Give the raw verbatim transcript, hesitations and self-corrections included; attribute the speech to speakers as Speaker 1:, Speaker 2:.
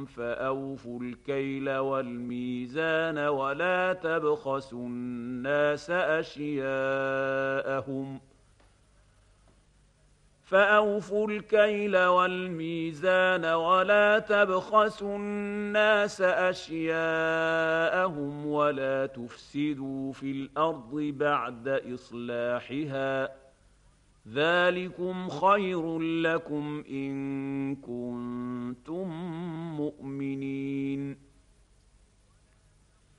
Speaker 1: فأوفوا الكيل والميزان ولا تبخسوا الناس أشياءهم فأوفوا الكيل والميزان ولا تبخسوا الناس أشياءهم ولا تفسدوا في الأرض بعد إصلاحها ذلكم خير لكم إن كنتم مؤمنين